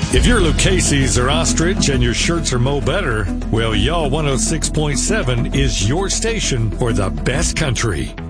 If you're Lucchese's or Ostrich and your shirts are Mo Better, well, y'all 106.7 is your station for the best country.